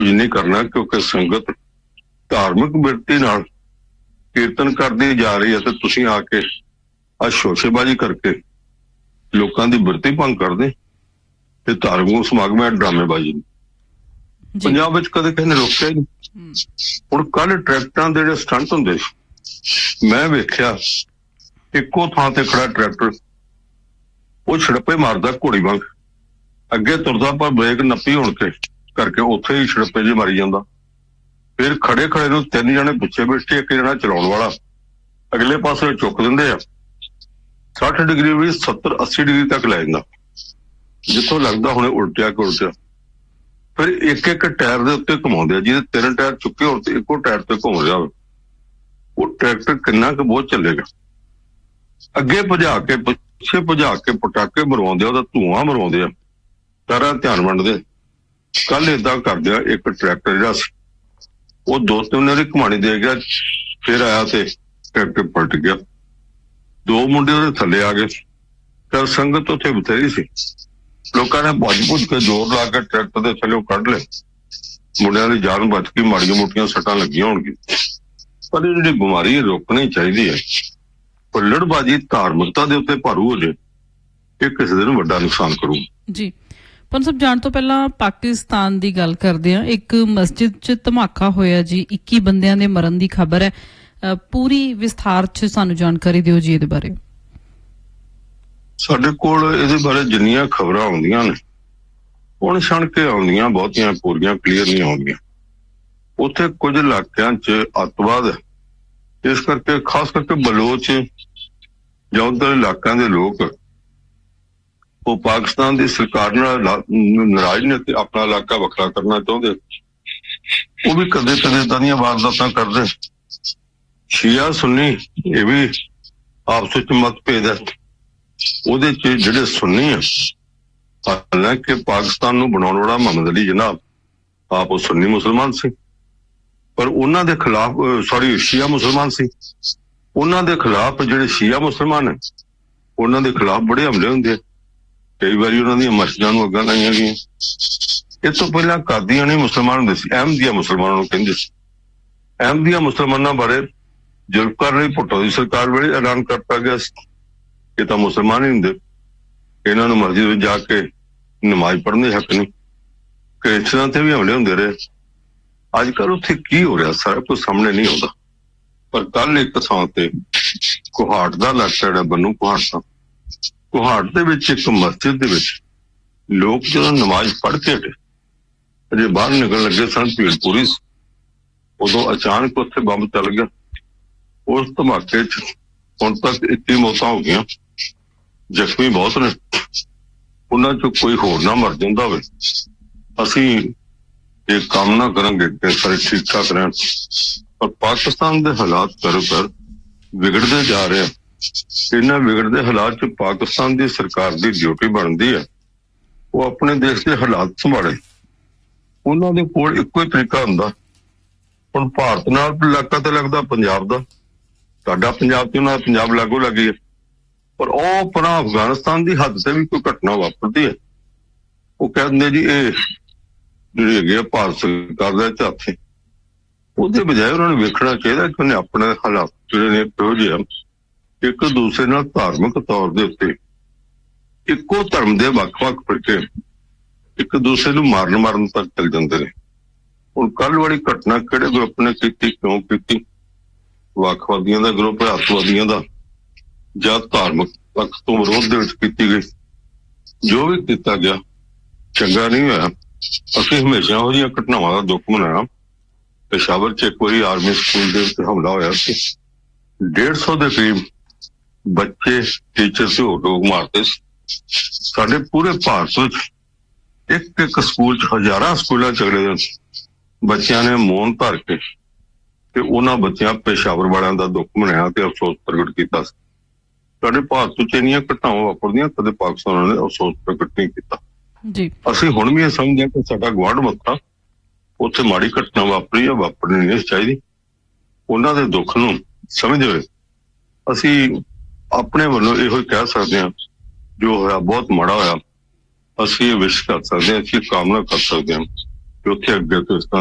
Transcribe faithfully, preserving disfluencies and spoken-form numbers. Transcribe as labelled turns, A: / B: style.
A: ਕੁਝ ਨਹੀਂ ਕਰਨਾ, ਕਿਉਂਕਿ ਸੰਗਤ ਧਾਰਮਿਕ ਬਿਰਤੀ ਨਾਲ ਕੀਰਤਨ ਕਰਦੀ ਜਾ ਰਹੀ ਹੈ ਤੇ ਤੁਸੀਂ ਆ ਕੇ ਆ ਸ਼ੋਸ਼ੇਬਾਜ਼ੀ ਕਰਕੇ ਲੋਕਾਂ ਦੀ ਬਿਰਤੀ ਭੰਗ ਕਰਦੇ ਤੇ ਧਾਰਮਿਕ ਸਮਾਗਮ ਹੈ ਡਰਾਮੇਬਾਜ਼ੀ। ਪੰਜਾਬ ਵਿੱਚ ਕਦੇ ਕਿਸੇ ਨੇ ਰੋਕਿਆ ਹੀ ਨਹੀਂ। ਹੁਣ ਕੱਲ ਟਰੈਕਟਰਾਂ ਦੇ ਜਿਹੜੇ ਸਟੰਟ ਹੁੰਦੇ ਸੀ, ਮੈਂ ਵੇਖਿਆ ਇੱਕੋ ਥਾਂ ਤੇ ਖੜਾ ਟਰੈਕਟਰ ਉਹ ਛੜੱਪੇ ਮਾਰਦਾ ਘੋੜੀ ਵਾਂਗ, ਅੱਗੇ ਤੁਰਦਾ ਪਰ ਬ੍ਰੇਕ ਨੱਪੀ ਹੋਣ ਕੇ ਕਰਕੇ ਉੱਥੇ ਹੀ ਛੜੱਪੇ ਜਿਹੇ ਮਾਰੀ ਜਾਂਦਾ। ਫਿਰ ਖੜੇ ਖੜੇ ਨੂੰ ਤਿੰਨ ਜਣੇ ਪਿੱਛੇ ਬੈਠੇ, ਇੱਕ ਜਣਾ ਚਲਾਉਣ ਵਾਲਾ ਅਗਲੇ ਪਾਸੇ ਚੁੱਕ ਦਿੰਦੇ ਆ, ਸੱਠ ਡਿਗਰੀ ਵੀ ਸੱਤਰ ਅੱਸੀ ਡਿਗਰੀ ਤੱਕ ਲੈ ਜਾਂਦਾ, ਜਿੱਥੋਂ ਲੱਗਦਾ ਹੁਣੇ ਉਲਟਿਆ ਕਿ ਉਲਟਿਆ। ਫਿਰ ਇੱਕ ਇੱਕ ਟਾਇਰ ਦੇ ਉੱਤੇ ਘੁਮਾਉਂਦੇ ਆ, ਜਿਹਦੇ ਤਿੰਨ ਟਾਇਰ ਚੁੱਕੇ ਹੋਣ ਤੇ ਇੱਕੋ ਟਾਇਰ ਤੇ ਘੁੰਮ ਰਿਹਾ ਹੋਵੇ। ਉਹ ਟਰੈਕਟਰ ਕਿੰਨਾ ਕੁ ਬਹੁਤ ਚੱਲੇਗਾ। ਅੱਗੇ ਭਜਾ ਕੇ ਪਿੱਛੇ ਭਜਾ ਕੇ ਪਟਾਕੇ ਮਰਵਾਉਂਦੇ ਆ, ਉਹਦਾ ਧੂੰਆਂ ਮਰਵਾਉਂਦੇ ਆ, ਸਾਰਾ ਧਿਆਨ ਵੰਡਦੇ। ਕੱਲ ਏਦਾਂ ਕਰਦੇ ਆ, ਇੱਕ ਟਰੈਕਟਰ ਜਿਹੜਾ ਸੀ ਉਹ ਦੋ ਤਿੰਨ ਵਾਰੀ ਘੁਮਾਣੀ ਦੇ ਗਿਆ, ਫਿਰ ਆਇਆ ਤੇ ਟਰੈਕਟਰ ਪਲਟ ਗਿਆ। ਦੋ ਮੁੰਡੇ ਉਹਦੇ ਥੱਲੇ ਆ ਗਏ ਤੇ ਸੰਗਤ ਉੱਥੇ ਬਥੇਰੀ ਸੀ, ਲੋਕਾਂ ਨੇ ਭੱਜ ਭੁੱਜ ਕੇ ਜ਼ੋਰ ਲਾ ਕੇ ਟਰੈਕਟਰ ਦੇ ਥੱਲੇ ਕੱਢ ਲਏ। ਮੁੰਡਿਆਂ ਦੀ ਜਾਨ ਬਚ ਗਈ, ਮਾੜੀਆਂ ਮੋਟੀਆਂ ਸੱਟਾਂ ਲੱਗੀਆਂ ਹੋਣਗੀਆਂ। ਪਰ ਇਹ ਜਿਹੜੀ ਬਿਮਾਰੀ ਰੋਕਣੀ ਚਾਹੀਦੀ ਹੈ। ਹੁੱਲੜਬਾਜ਼ੀ ਧਾਰਮਿਕਤਾ ਦੇ ਉੱਤੇ ਭਾਰੂ ਹੋ ਜੇ, ਇਹ ਕਿਸੇ ਦਿਨ ਵੱਡਾ ਨੁਕਸਾਨ ਕਰੂ। ਜੀ
B: ਪੰਜ ਸਾਹਿਬ, ਜਾਣ ਤੋਂ ਪਹਿਲਾਂ ਪਾਕਿਸਤਾਨ ਦੀ ਗੱਲ ਕਰਦੇ ਹਾਂ। ਇੱਕ ਮਸਜਿਦ 'ਚ ਧਮਾਕਾ ਹੋਇਆ ਜੀ, ਇੱਕੀ ਬੰਦਿਆਂ ਦੇ ਮਰਨ ਦੀ ਖਬਰ ਹੈ। ਪੂਰੀ ਵਿਸਥਾਰ 'ਚ ਸਾਨੂੰ ਜਾਣਕਾਰੀ ਦਿਓ ਜੀ ਇਹਦੇ ਬਾਰੇ।
A: ਸਾਡੇ ਕੋਲ ਇਹਦੇ ਬਾਰੇ ਜਿੰਨੀਆਂ ਖਬਰਾਂ ਆਉਂਦੀਆਂ ਨੇ ਹੁਣ ਛਣ ਕੇ ਆਉਂਦੀਆਂ, ਬਹੁਤੀਆਂ ਪੂਰੀਆਂ ਕਲੀਅਰ ਨਹੀਂ ਆਉਂਦੀਆਂ। ਉੱਥੇ ਕੁਝ ਇਲਾਕਿਆਂ 'ਚ ਅੱਤਵਾਦ ਹੈ, ਇਸ ਕਰਕੇ ਖਾਸ ਕਰਕੇ ਬਲੋਚ ਜਾਂ ਉੱਧਰ ਇਲਾਕਿਆਂ ਦੇ ਲੋਕ ਉਹ ਪਾਕਿਸਤਾਨ ਦੀ ਸਰਕਾਰ ਨਾਲ ਨਾਰਾਜ਼ ਨੇ ਤੇ ਆਪਣਾ ਇਲਾਕਾ ਵੱਖਰਾ ਕਰਨਾ ਚਾਹੁੰਦੇ। ਉਹ ਵੀ ਕਦੇ ਕਦੇ ਏਦਾਂ ਦੀਆਂ ਵਾਰਦਾਤਾਂ ਕਰਦੇ। ਸ਼ੀਆ ਸੁੰਨੀ ਇਹ ਵੀ ਆਪਸ ਵਿੱਚ ਮਤਭੇਦ ਹੈ। ਉਹਦੇ ਚ ਜਿਹੜੇ ਸੁੰਨੀ ਆ, ਹਾਲਾਂਕਿ ਪਾਕਿਸਤਾਨ ਨੂੰ ਬਣਾਉਣ ਵਾਲਾ ਮੁਹੰਮਦ ਅਲੀ ਜਨਾਬ ਆਪ ਉਹ ਸੁੰਨੀ ਮੁਸਲਮਾਨ ਸੀ, ਪਰ ਉਹਨਾਂ ਦੇ ਖਿਲਾਫ ਸੌਰੀ ਸ਼ੀਆ ਮੁਸਲਮਾਨ ਸੀ। ਉਹਨਾਂ ਦੇ ਖਿਲਾਫ ਜਿਹੜੇ ਸ਼ੀਆ ਮੁਸਲਮਾਨ ਹੈ ਉਹਨਾਂ ਦੇ ਖਿਲਾਫ ਬੜੇ ਹਮਲੇ ਹੁੰਦੇ। ਕਈ ਵਾਰੀ ਉਹਨਾਂ ਦੀਆਂ ਮਸਜਿਦਾਂ ਨੂੰ ਅੱਗਾਂ ਲਾਈਆਂ ਗਈਆਂ। ਇਸ ਤੋਂ ਪਹਿਲਾਂ ਕਾਦੀਆਨੀ ਮੁਸਲਮਾਨ ਹੁੰਦੇ ਸੀ, ਅਹਿਮਦੀਆ ਮੁਸਲਮਾਨਾਂ ਨੂੰ ਕਹਿੰਦੇ ਸੀ। ਅਹਿਮਦੀਆ ਮੁਸਲਮਾਨਾਂ ਬਾਰੇ ਜ਼ੁਲਫਕਾਰ ਅਲੀ ਭੁੱਟੋ ਦੀ ਸਰਕਾਰ ਵੇਲੇ ਐਲਾਨ ਕਰਤਾ ਗਿਆ ਸੀ ਇਹ ਤਾਂ ਮੁਸਲਮਾਨ ਹੀ ਹੁੰਦੇ, ਇਹਨਾਂ ਨੂੰ ਮਸਜਿਦ ਵਿੱਚ ਜਾ ਕੇ ਨਮਾਜ਼ ਪੜ੍ਹਨ ਦੇ ਹੱਕ ਨਹੀਂ। ਕ੍ਰਿਸਚਨਾਂ ਤੇ ਵੀ ਹਮਲੇ ਹੁੰਦੇ ਰਹੇ। ਅੱਜ ਕੱਲ੍ਹ ਉੱਥੇ ਕੀ ਹੋ ਰਿਹਾ ਸਾਰਾ ਕੁਝ ਸਾਹਮਣੇ ਨਹੀਂ ਆਉਂਦਾ। ਪਰ ਕੱਲ ਇੱਕ ਥਾਂ ਤੇ ਕੁਹਾਟ ਦਾ ਇਲਾਕਾ ਜਿਹੜਾ ਬੰਨੂ ਕੁਹਾਟ ਦਾ, ਕੁਹਾਟ ਦੇ ਵਿੱਚ ਇੱਕ ਮਸਜਿਦ ਦੇ ਵਿੱਚ ਲੋਕ ਜਦੋਂ ਨਮਾਜ਼ ਪੜ੍ਹ ਕੇ ਹਟੇ, ਅਜੇ ਬਾਹਰ ਨਿਕਲਣ ਲੱਗੇ ਸਨ, ਭੀੜ ਪੂਰੀ ਸੀ, ਉਦੋਂ ਅਚਾਨਕ ਉੱਥੇ ਬੰਬ ਚੱਲ ਗਿਆ। ਉਸ ਧਮਾਕੇ ਚ ਹੁਣ ਤੱਕ ਇੱਕੀ ਮੌਤਾਂ ਹੋ ਗਈਆਂ, ਜ਼ਖਮੀ ਬਹੁਤ ਨੇ। ਉਹਨਾਂ ਚੋਂ ਕੋਈ ਹੋਰ ਨਾ ਮਰ ਜਾਂਦਾ ਹੋਵੇ। ਅਸੀਂ ਇਹ ਕਾਮਨਾ ਕਰਾਂਗੇ ਕਿ ਸਾਰੇ ਠੀਕ ਠਾਕ ਰਹਿਣ। ਪਰ ਪਾਕਿਸਤਾਨ ਦੇ ਹਾਲਾਤ ਕਰ ਕਰ ਵਿਗੜਦੇ ਜਾ ਰਹੇ ਆ। ਇਹਨਾਂ ਵਿਗੜਦੇ ਹਾਲਾਤ ਚ ਪਾਕਿਸਤਾਨ ਦੀ ਸਰਕਾਰ ਦੀ ਡਿਊਟੀ ਬਣਦੀ ਹੈ ਉਹ ਆਪਣੇ ਦੇਸ਼ ਦੇ ਹਾਲਾਤ ਸੰਭਾਲੇ। ਉਹਨਾਂ ਦੇ ਕੋਲ ਇੱਕੋ ਹੀ ਤਰੀਕਾ ਹੁੰਦਾ। ਹੁਣ ਭਾਰਤ ਨਾਲ ਇਲਾਕਾ ਤੇ ਲੱਗਦਾ ਪੰਜਾਬ ਦਾ, ਸਾਡਾ ਪੰਜਾਬ ਤੇ ਉਹਨਾਂ ਦਾ ਪੰਜਾਬ ਲਾਗੋ ਲੱਗੀ ਹੈ। ਪਰ ਉਹ ਪਰਾਂ ਅਫਗਾਨਿਸਤਾਨ ਦੀ ਹੱਦ ਤੇ ਵੀ ਕੋਈ ਘਟਨਾ ਵਾਪਰਦੀ ਹੈ, ਉਹ ਕਹਿੰਦੇ ਜੀ ਇਹ ਜਿਹੜੀ ਹੈਗੀ ਆ ਭਾਰਤ ਸਰਕਾਰ ਦਾ ਝਾਥ ਹੈ। ਉਹਦੇ ਬਜਾਏ ਉਹਨਾਂ ਨੂੰ ਵੇਖਣਾ ਚਾਹੀਦਾ ਕਿ ਉਹਨੇ ਆਪਣੇ ਹਾਲਾਤ ਜਿਹੜੇ ਨੇ ਇਹੋ ਜਿਹੇ ਆ, ਇੱਕ ਦੂਸਰੇ ਨਾਲ ਧਾਰਮਿਕ ਤੌਰ ਦੇ ਉੱਤੇ ਇੱਕੋ ਧਰਮ ਦੇ ਵੱਖ-ਵੱਖ ਫਿਰਕੇ ਇੱਕ ਦੂਸਰੇ ਨੂੰ ਮਾਰਨ ਮਾਰਨ ਤੱਕ ਚੱਲ ਜਾਂਦੇ ਨੇ। ਹੁਣ ਕੱਲ ਵਾਲੀ ਘਟਨਾ ਕਿਹੜੇ ਗਰੁੱਪ ਨੇ ਕੀਤੀ, ਕਿਉਂ ਕੀਤੀ? ਵੱਖਵਾਦੀਆਂ ਦਾ ਗਰੁੱਪ, ਅੱਤਵਾਦੀਆਂ ਦਾ, ਜਾਂ ਧਾਰਮਿਕ ਪੱਖ ਤੋਂ ਵਿਰੋਧ ਦੇ ਵਿੱਚ ਕੀਤੀ ਗਈ। ਜੋ ਵੀ ਕੀਤਾ ਗਿਆ ਚੰਗਾ ਨਹੀਂ ਹੋਇਆ। ਅਸੀਂ ਹਮੇਸ਼ਾ ਇਹੋ ਜਿਹੀਆਂ ਘਟਨਾਵਾਂ ਦਾ ਦੁੱਖ ਮਨਾਇਆ। ਪੇਸ਼ਾਵਰ ਚ ਇੱਕ ਵਾਰੀ ਆਰਮੀ ਸਕੂਲ ਦੇ ਉੱਤੇ ਹਮਲਾ ਹੋਇਆ ਸੀ, ਡੇਢ ਸੌ ਦੇ ਕਰੀਬ ਬੱਚੇ ਟੀਚਰ ਤੇ ਹੋਰ ਲੋਕ ਮਾਰਦੇ ਸੀ। ਸਾਡੇ ਪੂਰੇ ਭਾਰਤ ਵਿੱਚ ਇੱਕ ਇੱਕ ਸਕੂਲ ਚ ਹਜ਼ਾਰਾਂ ਸਕੂਲਾਂ ਚ ਅਗਲੇ ਦਿਨ ਬੱਚਿਆਂ ਨੇ ਮੌਨ ਧਰ ਕੇ ਤੇ ਉਹਨਾਂ ਬੱਚਿਆਂ ਪੇਸ਼ਾਵਰ ਵਾਲਿਆਂ ਦਾ ਦੁੱਖ ਮਨਾਇਆ ਤੇ ਅਫਸੋਸ ਪ੍ਰਗਟ ਕੀਤਾ ਸੀ। ਸਾਡੇ ਭਾਰਤ ਵਿੱਚ ਇੰਨੀਆਂ ਘਟਨਾਵਾਂ ਵਾਪਰਦੀਆਂ, ਕਦੇ ਪਾਕਿਸਤਾਨ ਨੇ ਅਫਸੋਸ ਪ੍ਰਗਟ ਨਹੀਂ ਕੀਤਾ। ਜੀ ਅਸੀਂ ਹੁਣ ਵੀ ਇਹ ਸਮਝਦੇ ਹਾਂ ਕਿ ਸਾਡਾ ਗੁਆਂਢ ਮੱਥਾ ਉੱਥੇ ਮਾੜੀ ਘਟਨਾ ਵਾਪਰੀ ਆ, ਵਾਪਰਨੀ ਨਹੀਂ ਚਾਹੀਦੀ। ਉਹਨਾਂ ਦੇ ਦੁੱਖ ਨੂੰ ਸਮਝਦੇ ਹੋਏ ਅਸੀਂ ਆਪਣੇ ਵੱਲੋਂ ਇਹੋ ਹੀ ਕਹਿ ਸਕਦੇ ਹਾਂ, ਜੋ ਹੋਇਆ ਬਹੁਤ ਮਾੜਾ ਹੋਇਆ। ਅਸੀਂ ਇਹ ਵਿਸ਼ ਕਰ ਸਕਦੇ ਹਾਂ, ਅਸੀਂ ਕਾਮਨਾ ਕਰ ਸਕਦੇ ਹਾਂ ਕਿ ਉੱਥੇ ਅੱਗੇ ਤੋਂ ਇਸ ਤਰ੍ਹਾਂ